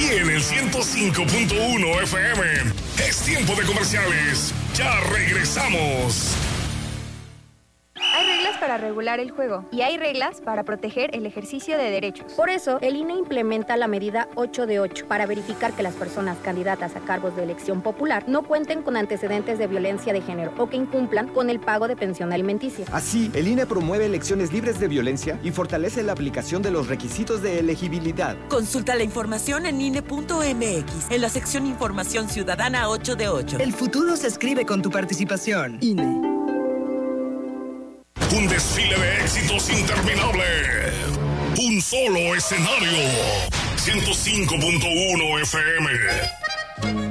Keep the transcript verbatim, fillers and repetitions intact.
aquí en el ciento cinco punto uno F M. Es tiempo de comerciales. Ya regresamos. Hay reglas para regular el juego y hay reglas para proteger el ejercicio de derechos. Por eso, el I N E implementa la medida ocho de ocho para verificar que las personas candidatas a cargos de elección popular no cuenten con antecedentes de violencia de género o que incumplan con el pago de pensión alimenticia. Así, el I N E promueve elecciones libres de violencia y fortalece la aplicación de los requisitos de elegibilidad. Consulta la información en I N E punto M X, en la sección Información Ciudadana ocho de ocho. El futuro se escribe con tu participación. I N E. Un desfile de éxitos interminable. Un solo escenario. ciento cinco punto uno F M.